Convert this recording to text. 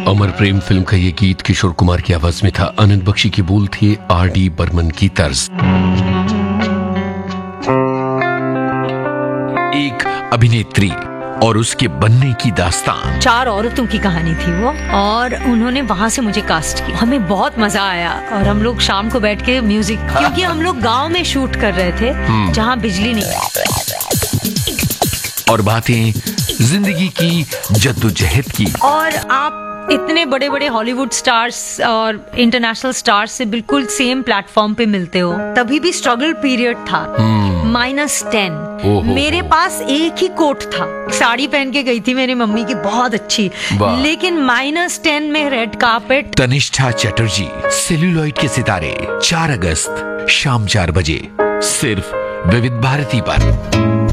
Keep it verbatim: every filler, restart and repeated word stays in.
अमर प्रेम film का ये गीत किशोर कुमार की आवाज में था। आनंद बख्शी की बोल थे आर डी बर्मन की तर्ज। एक अभिनेत्री और उसके बनने की दास्तान। चार औरतों की कहानी थी वो, और उन्होंने वहां से मुझे कास्ट किया। हमें बहुत मजा आया और हम लोग शाम को बैठ के म्यूजिक, क्योंकि हम लोग गांव में शूट कर रहे थे जहां बिजली नहीं। और बातें जिंदगी की जद्दोजहद की। और आप इतने बड़े बड़े हॉलीवुड स्टार्स और इंटरनेशनल स्टार्स से बिल्कुल सेम प्लेटफॉर्म पे मिलते हो। तभी भी स्ट्रगल पीरियड था। Minus ten. मेरे पास एक ही कोट था, साड़ी पहन के गई थी मेरी मम्मी की, बहुत अच्छी, लेकिन माइनस टेन में red carpet. Tanishtha Chatterjee, celluloid के सितारे, चार अगस्त शाम चार बजे, सिर्फ विविध भारती पर।